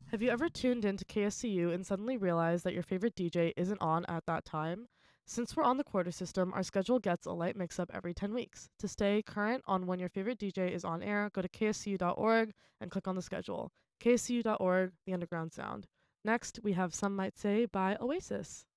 Have you ever tuned into KSCU and suddenly realized that your favorite DJ isn't on at that time? Since we're on the quarter system, our schedule gets a light mix up every 10 weeks. To stay current on when your favorite DJ is on air, go to kscu.org and click on the schedule. kscu.org, the underground sound. Next, we have Some Might Say by Oasis.